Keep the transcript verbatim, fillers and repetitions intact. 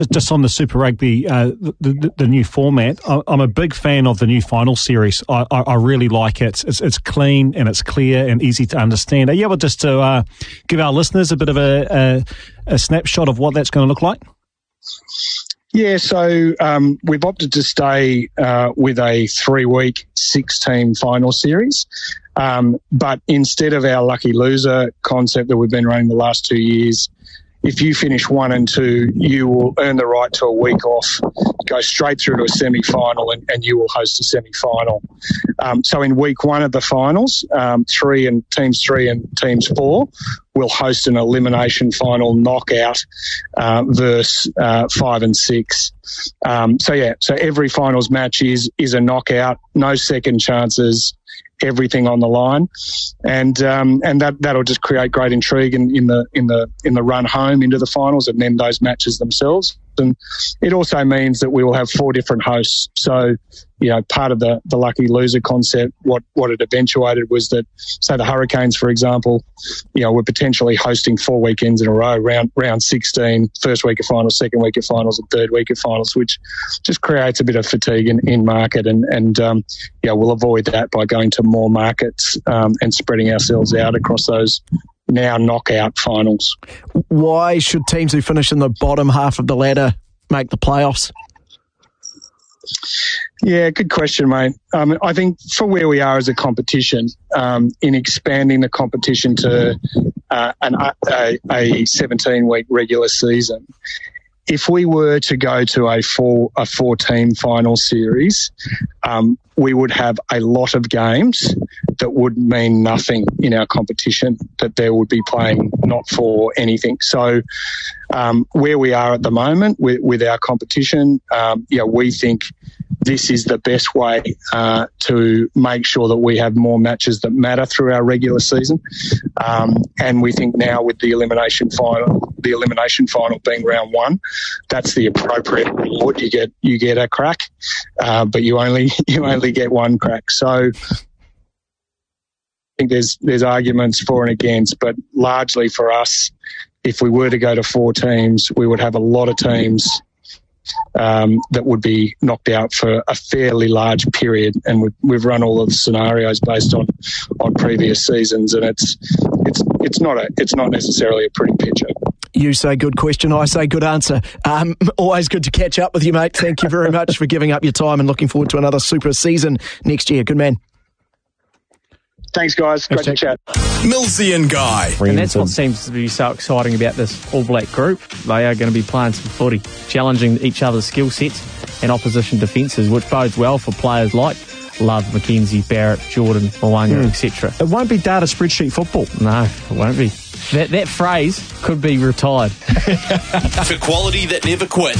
Just on the Super Rugby, uh, the, the, the new format, I'm a big fan of the new final series. I, I, I really like it. It's, it's clean and it's clear and easy to understand. Are you able just to uh, give our listeners a bit of a, a, a snapshot of what that's going to look like? Yeah, so um, we've opted to stay uh, with a three-week, six-team final series. Um, but instead of our lucky loser concept that we've been running the last two years, if you finish one and two, you will earn the right to a week off, go straight through to a semi-final, and, and you will host a semi-final. Um, so in week one of the finals, um, three and teams three and teams four will host an elimination final knockout uh, versus uh, five and six. Um, so yeah, so every finals match is is a knockout, no second chances, everything on the line, and um, and that that'll just create great intrigue in, in the in the in the run home into the finals, and then those matches themselves. And it also means that we will have four different hosts. So, you know, part of the, the lucky loser concept, what, what it eventuated was that, say, the Hurricanes, for example, you know, we're potentially hosting four weekends in a row, round round sixteen, first week of finals, second week of finals, and third week of finals, which just creates a bit of fatigue in, in market. And, and um, yeah, we'll avoid that by going to more markets um, and spreading ourselves out across those now knockout finals. Why should teams who finish in the bottom half of the ladder make the playoffs? Yeah, good question, mate. Um, I think for where we are as a competition, um, in expanding the competition to uh, an, a, a seventeen-week regular season, if we were to go to a four a four-team final series, um, we would have a lot of games that would mean nothing in our competition, that there would be playing not for anything. So um, where we are at the moment with, with our competition, um, you know, we think this is the best way uh, to make sure that we have more matches that matter through our regular season. Um, and we think now with the elimination final, the elimination final being round one, that's the appropriate reward. You get you get a crack, uh, but you only you only get one crack. So I think there's there's arguments for and against, but largely for us, if we were to go to four teams, we would have a lot of teams Um, that would be knocked out for a fairly large period, and we've, we've run all of the scenarios based on, on previous seasons, and it's it's it's not a it's not necessarily a pretty picture. You say good question, I say good answer. Um, always good to catch up with you, mate. Thank you very much for giving up your time, and looking forward to another super season next year. Good man. Thanks, guys. Great to chat. Millsy and Guy. And that's what seems to be so exciting about this All Black group. They are going to be playing some footy, challenging each other's skill sets and opposition defences, which bodes well for players like Love, McKenzie, Barrett, Jordan, Mwanga, mm. et cetera. It won't be data spreadsheet football. No, it won't be. That, that phrase could be retired. For quality that never quits.